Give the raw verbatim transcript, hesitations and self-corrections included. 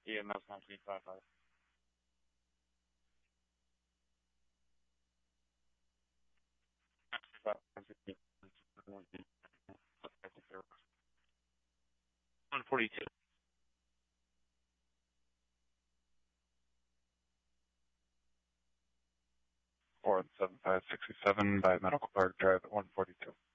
E M S nineteen fifty-five. one forty-two. Four seven five sixty-seven by Medical Park Drive at one forty-two.